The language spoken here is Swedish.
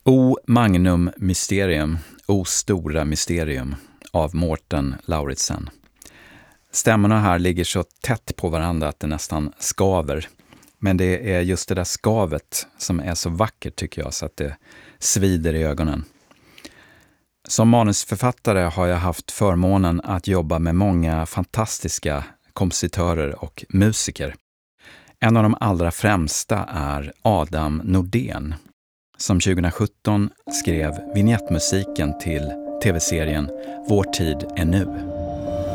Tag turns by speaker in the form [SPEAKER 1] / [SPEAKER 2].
[SPEAKER 1] O Magnum Mysterium, O Stora Mysterium av Mårten Lauritsen. Stämmorna här ligger så tätt på varandra att det nästan skaver. Men det är just det där skavet som är så vackert tycker jag, så att det svider i ögonen. Som manusförfattare har jag haft förmånen att jobba med många fantastiska kompositörer och musiker. En av de allra främsta är Adam Nordén, som 2017 skrev vignettmusiken till tv-serien Vår tid är nu.